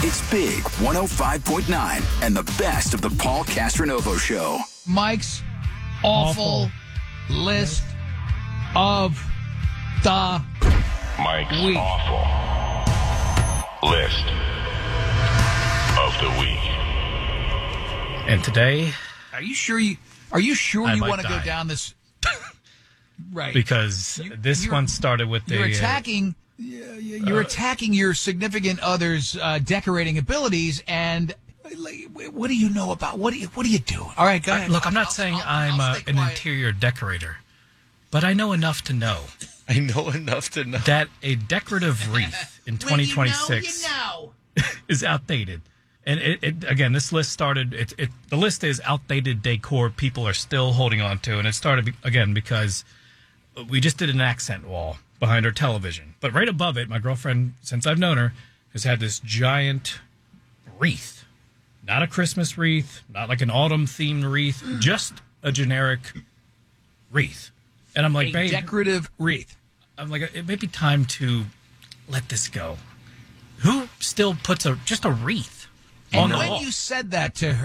It's Big 105.9 and the best of the Paul Castronovo Show. Mike's awful list of the Mike's week. awful list of the week. And today, Are you sure you I might want to go die. down this? Right. because this one started with You're the attacking. You're attacking your significant other's decorating abilities, and what do you know about what do you do? All right, go ahead. look. I'm not saying I'm I'll stay an quiet. interior decorator, but I know enough to know I know enough to know. that a decorative wreath in 2026 is outdated. And it again, this list started. The list is outdated decor people are still holding on to, and it started again because we just did an accent wall behind our television. But right above it, my girlfriend, since I've known her, has had this giant wreath, not a Christmas wreath, not like an autumn themed wreath, just a generic wreath. And I'm like, A babe, decorative wreath. I'm like, it may be time to let this go. Who still puts just a wreath on And the when wall? you said that to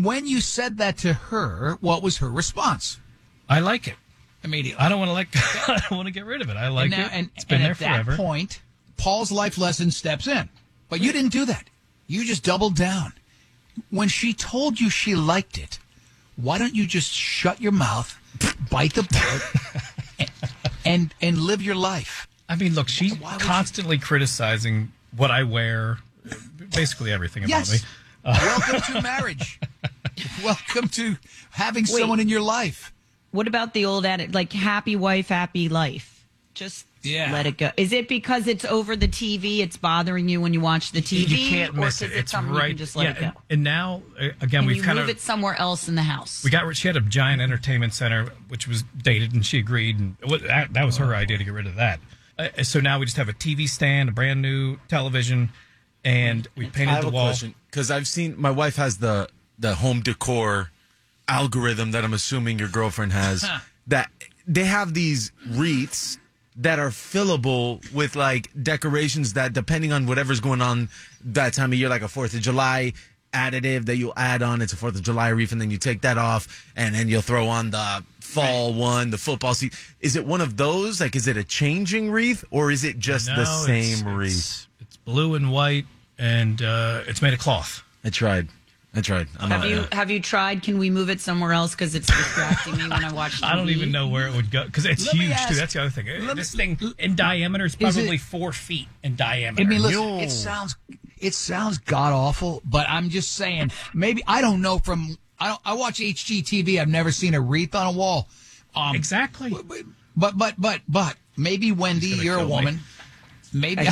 her, what was her response? I like it. Immediately. I don't want to I don't want to get rid of it. I like it. It's been and there at forever. that point, Paul's life lesson steps in. But you didn't do that. You just doubled down. When she told you she liked it, why don't you just shut your mouth, bite the bullet, and live your life? I mean, look, she's Why would you- constantly criticizing what I wear, basically everything about me. Yes. Welcome to marriage. Welcome to having someone in your life. What about the old adage, like happy wife, happy life? Just let it go. Is it because it's over the TV? It's bothering you when you watch the TV? You can't miss or it. is It's something right. You can just let it go. And now, again, And we've you kind move of it somewhere else in the house. she had a giant entertainment center, which was dated, and she agreed, and that was her idea to get rid of that. So now we just have a TV stand, a brand new television, and we I painted have the a wall. question because I've seen my wife has the home decor algorithm that I'm assuming your girlfriend has. That they have these wreaths that are fillable with like decorations that, depending on whatever's going on that time of year, like a 4th of July additive that you'll add on. It's a 4th of July wreath, and then you take that off, and then you'll throw on the fall one, the football seat. Is it one of those? Like, is it a changing wreath, or is it just the same wreath? It's blue and white, and it's made of cloth. I tried. Have you tried? Can we move it somewhere else? Because it's distracting me when I watch TV. I don't even know where it would go because it's Let me huge ask- too. That's the other thing. let This me- thing in diameter is Is probably it- 4 feet in diameter. I mean, listen, it sounds god awful, but I'm just saying. Maybe I don't know. I watch HGTV. I've never seen a wreath on a wall. Exactly. But maybe Wendy, He's gonna you're a kill me. woman. Maybe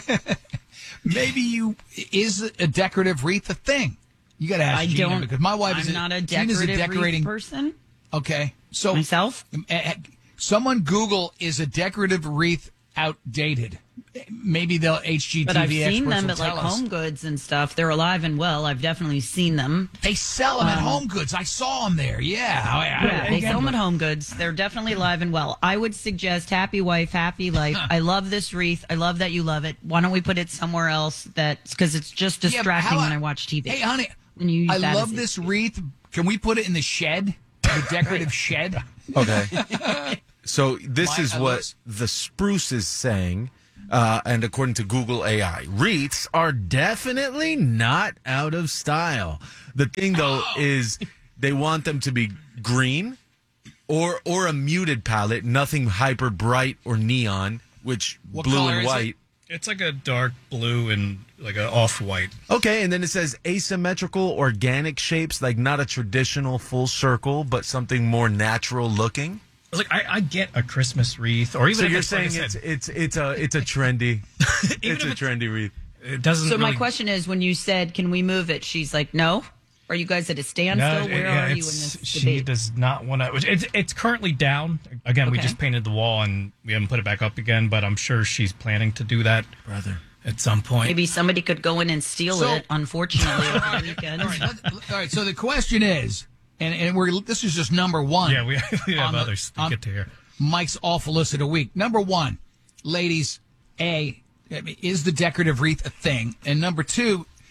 maybe is a decorative wreath a thing? You got to ask I Gina, don't. because my wife I'm is not a Gina's decorative decorating wreath person. Okay, so Myself? Someone Google, is a decorative wreath outdated? Maybe they'll HGTV But I've seen experts them will at like tell us. Home Goods and stuff. They're alive and well. I've definitely seen them. They sell them at Home Goods. I saw them there. Yeah, they sell them at Home Goods. They're definitely alive and well. I would suggest happy wife, happy life. I love this wreath. I love that you love it. Why don't we put it somewhere else? Because it's just Yeah, but distracting how- when I watch TV. Hey, honey, And you use I that love as this wreath. Can we put it in the shed? The decorative shed? Okay. So this is I what love- the Spruce is saying, and according to Google AI, wreaths are definitely not out of style. The thing, though, is they want them to be green or a muted palette, nothing hyper bright or neon, which What blue color and is it? white. It's like a dark blue and like an off-white. Okay, and then it says asymmetrical organic shapes, like not a traditional full circle, but something more natural looking. Like I get a Christmas wreath, or even So if you're it's, like I saying said, it's a trendy, it's a trendy wreath. it doesn't. So my really- question is, when you said, "Can we move it?" She's like, "No." Are you guys at a standstill? Where are you in this she debate? does not want to. It's currently down. Again, we Okay. just painted the wall and we haven't put it back up again. But I'm sure she's planning to do that, Brother. at some point. Maybe somebody could go in and steal So- it. Unfortunately, over the weekend. All right, so the question is, and this is just number one. Yeah, we have on the- others to on get to here. Mike's awful list of the week. Number one, ladies, is the decorative wreath a thing? And number two,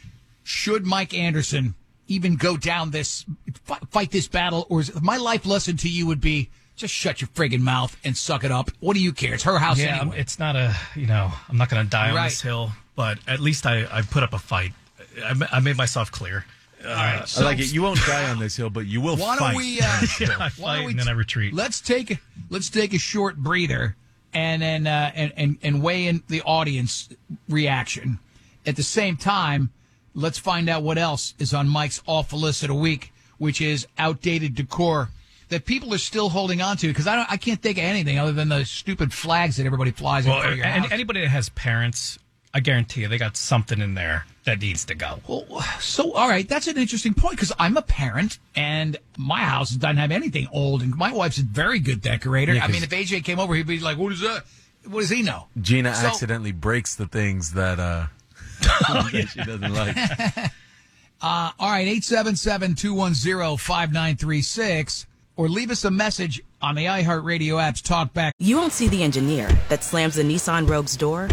should Mike Anderson even go down this, fight this battle? Or my life lesson to you would be, just shut your friggin' mouth and suck it up. What do you care? It's her house anyway. It's not I'm not going to die on this hill, but at least I put up a fight. I made myself clear. All right, I like it. You won't die on this hill, but you will why fight. Don't we, I fight and then I retreat. Let's take a short breather and then and weigh in the audience reaction. At the same time, let's find out what else is on Mike's awful list of the week, which is outdated decor that people are still holding on to, because I can't think of anything other than the stupid flags that everybody flies in front of your house. Anybody that has parents, I guarantee you, they got something in there that needs to go. Well, so, all right, that's an interesting point, because I'm a parent, and my house doesn't have anything old, and my wife's a very good decorator. Yeah, I mean, if AJ came over, he'd be like, what is that? What does he know? Gina accidentally breaks the things that, that she doesn't like. All right, 877-210-5936, or leave us a message on the iHeartRadio app's TalkBack. You won't see the engineer that slams the Nissan Rogue's door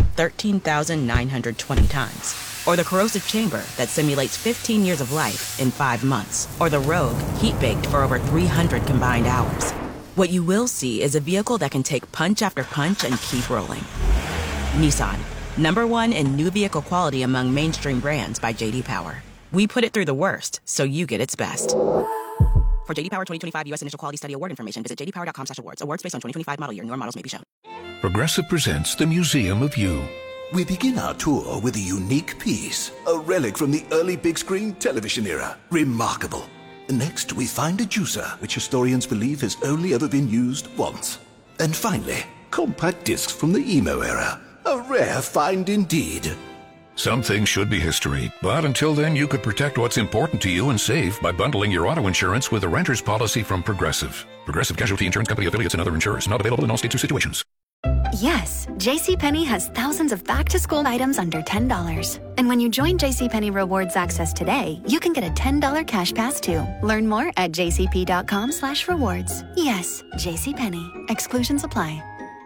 13,920 times. Or the corrosive chamber that simulates 15 years of life in 5 months. Or the Rogue heat-baked for over 300 combined hours. What you will see is a vehicle that can take punch after punch and keep rolling. Nissan, #1 in new vehicle quality among mainstream brands by J.D. Power. We put it through the worst, so you get its best. For J.D. Power 2025 U.S. Initial Quality Study Award information, visit jdpower.com/awards. Awards based on 2025 model year. Newer models may be shown. Progressive presents the Museum of You. We begin our tour with a unique piece, a relic from the early big screen television era. Remarkable. Next, we find a juicer, which historians believe has only ever been used once. And finally, compact discs from the emo era. A rare find indeed. Some things should be history, but until then, you could protect what's important to you and save by bundling your auto insurance with a renter's policy from Progressive. Progressive Casualty Insurance Company affiliates and other insurers. Not available in all states or situations. Yes, JCPenney has thousands of back-to-school items under $10. And when you join JCPenney Rewards Access today, you can get a $10 cash pass too. Learn more at jcp.com/rewards. Yes, JCPenney. Exclusions apply.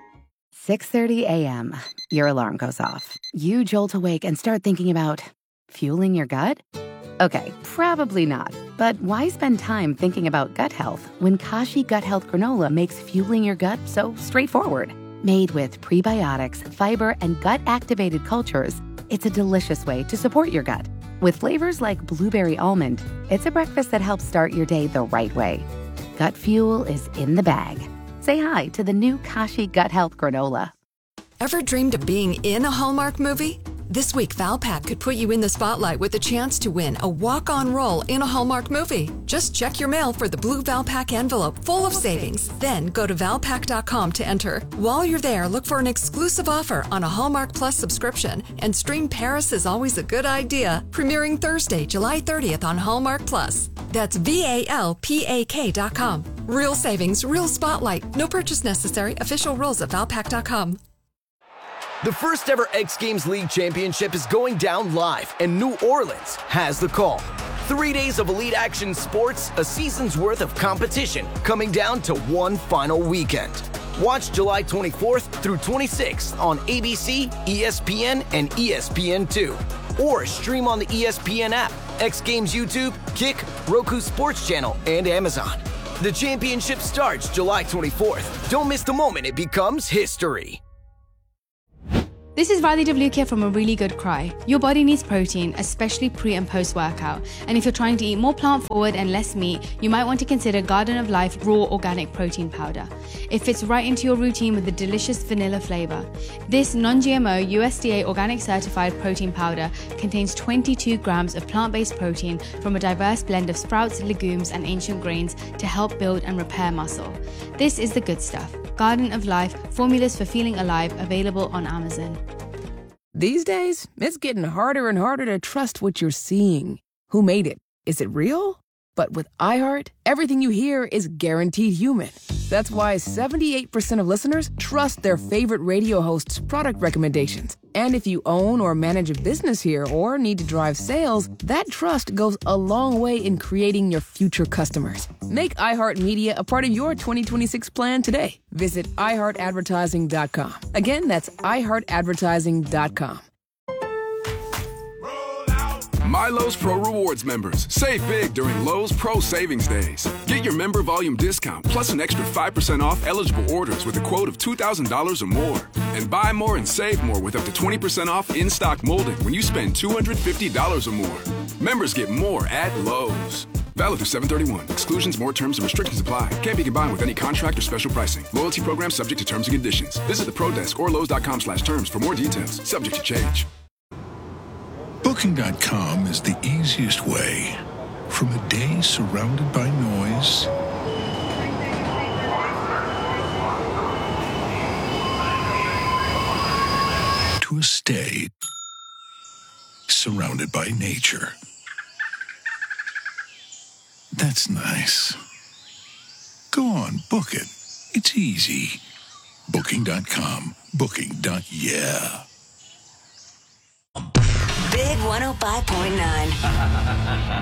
6:30 a.m. Your alarm goes off. You jolt awake and start thinking about fueling your gut? Okay, probably not. But why spend time thinking about gut health when Kashi Gut Health Granola makes fueling your gut so straightforward? Made with prebiotics, fiber, and gut-activated cultures, it's a delicious way to support your gut. With flavors like blueberry almond, it's a breakfast that helps start your day the right way. Gut fuel is in the bag. Say hi to the new Kashi Gut Health Granola. Ever dreamed of being in a Hallmark movie? This week, Valpak could put you in the spotlight with a chance to win a walk-on role in a Hallmark movie. Just check your mail for the blue Valpak envelope full of savings. Then go to Valpak.com to enter. While you're there, look for an exclusive offer on a Hallmark Plus subscription and stream Paris is Always a Good Idea, premiering Thursday, July 30th on Hallmark Plus. That's VALPAK.com. Real savings, real spotlight. No purchase necessary. Official rules at Valpak.com. The first ever X Games League Championship is going down live, and New Orleans has the call. 3 days of elite action sports, a season's worth of competition, coming down to one final weekend. Watch July 24th through 26th on ABC, ESPN, and ESPN2. Or stream on the ESPN app, X Games YouTube, Kick, Roku Sports Channel, and Amazon. The championship starts July 24th. Don't miss the moment it becomes history. This is Riley Devlukia from A Really Good Cry. Your body needs protein, especially pre and post workout. And if you're trying to eat more plant forward and less meat, you might want to consider Garden of Life Raw Organic Protein Powder. It fits right into your routine with a delicious vanilla flavor. This non-GMO USDA organic certified protein powder contains 22 grams of plant-based protein from a diverse blend of sprouts, legumes, and ancient grains to help build and repair muscle. This is the good stuff. Garden of Life, formulas for feeling alive, available on Amazon. These days, it's getting harder and harder to trust what you're seeing. Who made it? Is it real? But with iHeart, everything you hear is guaranteed human. That's why 78% of listeners trust their favorite radio hosts' product recommendations. And if you own or manage a business here or need to drive sales, that trust goes a long way in creating your future customers. Make iHeartMedia a part of your 2026 plan today. Visit iHeartAdvertising.com. Again, that's iHeartAdvertising.com. My Lowe's Pro Rewards members, save big during Lowe's Pro Savings Days. Get your member volume discount plus an extra 5% off eligible orders with a quote of $2,000 or more. And buy more and save more with up to 20% off in-stock molding when you spend $250 or more. Members get more at Lowe's. Valid through 7/31. Exclusions, more terms, and restrictions apply. Can't be combined with any contract or special pricing. Loyalty program subject to terms and conditions. Visit the Pro Desk or Lowe's.com/terms for more details. Subject to change. Booking.com is the easiest way. From a day surrounded by noise to a stay surrounded by nature. That's nice. Go on, book it. It's easy. Booking.com. Booking.yeah. Big 105.9.